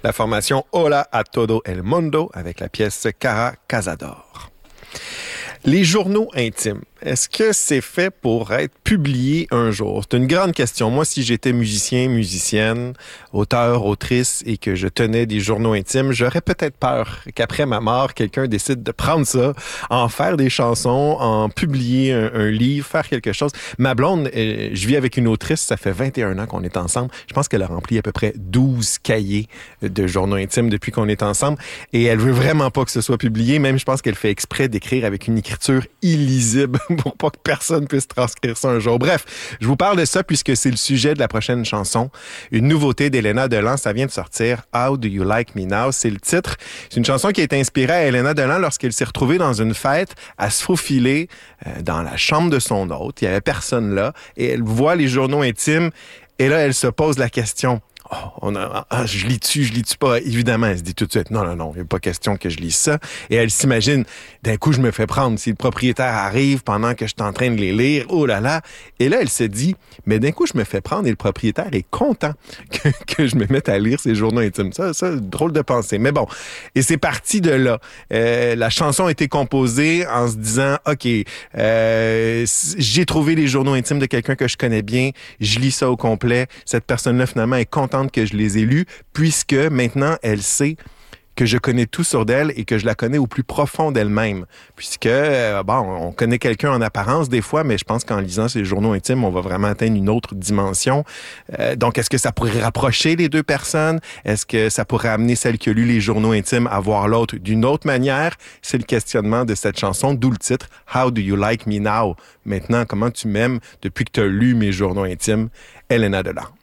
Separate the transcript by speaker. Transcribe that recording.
Speaker 1: la formation Hola a todo el mundo avec la pièce Cara Cazador. Les journaux intimes, est-ce que c'est fait pour être publié un jour? C'est une grande question. Moi, si j'étais musicien, musicienne, auteur, autrice et que je tenais des journaux intimes, j'aurais peut-être peur qu'après ma mort, quelqu'un décide de prendre ça, en faire des chansons, en publier un livre, faire quelque chose. Ma blonde, je vis avec une autrice, ça fait 21 ans qu'on est ensemble. Je pense qu'elle a rempli à peu près 12 cahiers de journaux intimes depuis qu'on est ensemble et elle veut vraiment pas que ce soit publié. Même, je pense qu'elle fait exprès d'écrire avec une écriture illisible pour pas que personne puisse transcrire ça un jour. Bref, je vous parle de ça puisque c'est le sujet de la prochaine chanson. Une nouveauté d'Elena Delan, ça vient de sortir. How Do You Like Me Now? C'est le titre. C'est une chanson qui a été inspirée à Elena Delan lorsqu'elle s'est retrouvée dans une fête à se faufiler dans la chambre de son hôte. Il y avait personne là et elle voit les journaux intimes et là, elle se pose la question. Je lis-tu pas? Évidemment, elle se dit tout de suite, non, il n'y a pas question que je lise ça. Et elle s'imagine, d'un coup, je me fais prendre. Si le propriétaire arrive pendant que je suis en train de les lire, oh là là. Et là, elle se dit, mais d'un coup, je me fais prendre et le propriétaire est content que je me mette à lire ces journaux intimes. Ça, drôle de pensée. Mais bon, et c'est parti de là. La chanson a été composée en se disant, OK, j'ai trouvé les journaux intimes de quelqu'un que je connais bien, je lis ça au complet. Cette personne-là, finalement, est contente que je les ai lus, puisque maintenant, elle sait que je connais tout sur d'elle et que je la connais au plus profond d'elle-même. Puisque, on connaît quelqu'un en apparence des fois, mais je pense qu'en lisant ces journaux intimes, on va vraiment atteindre une autre dimension. Donc, est-ce que ça pourrait rapprocher les deux personnes? Est-ce que ça pourrait amener celle qui a lu les journaux intimes à voir l'autre d'une autre manière? C'est le questionnement de cette chanson, d'où le titre « How Do You Like Me Now ?» Maintenant, comment tu m'aimes depuis que tu as lu mes journaux intimes? Elena Delan.